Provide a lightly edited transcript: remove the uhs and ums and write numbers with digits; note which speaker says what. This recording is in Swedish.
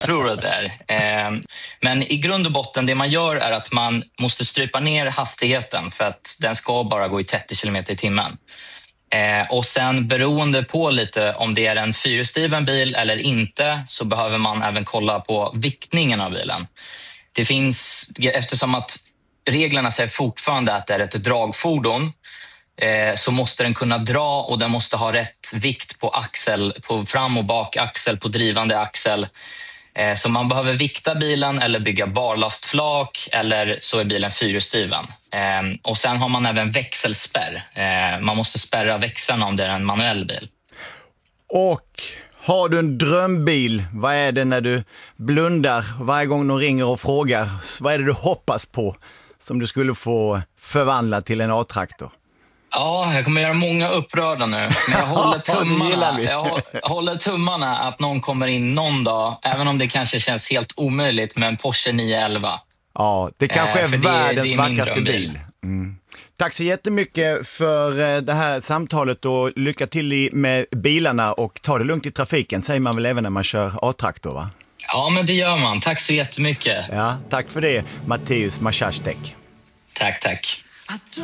Speaker 1: tror att det är. Men i grund och botten, det man gör är att man måste strypa ner hastigheten för att den ska bara gå i 30 km i timmen. Och sen beroende på lite om det är en fyrhjulsdriven bil eller inte, så behöver man även kolla på viktningen av bilen. Det finns, eftersom att reglerna säger fortfarande att det är ett dragfordon, så måste den kunna dra och den måste ha rätt vikt på axel, på fram- och bakaxel, på drivande axel. Så man behöver vikta bilen eller bygga barlastflak, eller så är bilen fyrhjulsdriven. Och sen har man även växelspärr. Man måste spärra växeln om det är en manuell bil.
Speaker 2: Och har du en drömbil, vad är det när du blundar varje gång de ringer och frågar? Vad är det du hoppas på som du skulle få förvandla till en A-traktor?
Speaker 1: Ja, jag kommer göra många upprörda nu. Men jag håller tummarna. Jag håller tummarna att någon kommer in någon dag, även om det kanske känns helt omöjligt, med en Porsche 911.
Speaker 2: Ja, det kanske är världens
Speaker 1: det är
Speaker 2: vackraste bil. Tack så jättemycket för det här samtalet och lycka till med bilarna, och ta det lugnt i trafiken, säger man väl även när man kör A-traktor, va?
Speaker 1: Ja, men det gör man. Tack så jättemycket.
Speaker 2: Ja, tack för det, Mateusz Maszasztek.
Speaker 1: Tack.